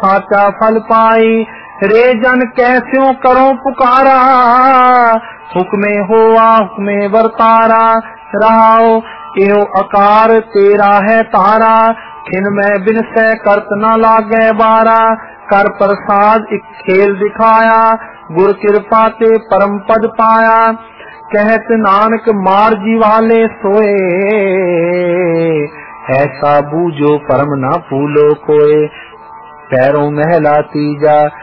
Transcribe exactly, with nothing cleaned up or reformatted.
साचा फल पाई। रे जन कैस्यों करो पुकारा, हुक्मे होआ हुक्मे वर्तारा। रहाओ एहो आकार तेरा है तारा, खिन में बिन सै करत न लागे बारा। कर प्रसाद एक खेल दिखाया, गुर कृपा ते परम पद पाया। कहत नानक मार जीवाले सोए, ऐसा बूझो परम ना फूलो कोय। पैरों महला तीजा